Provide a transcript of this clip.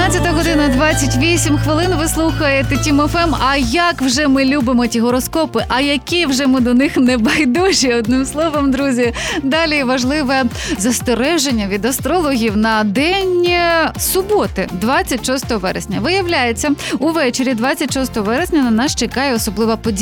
11:28. Ви слухаєте Тім ФМ. А як вже ми любимо ті гороскопи, а які вже ми до них небайдужі. Одним словом, друзі, далі важливе застереження від астрологів на день суботи, 26 вересня. Виявляється, увечері 26 вересня на нас чекає особлива подія.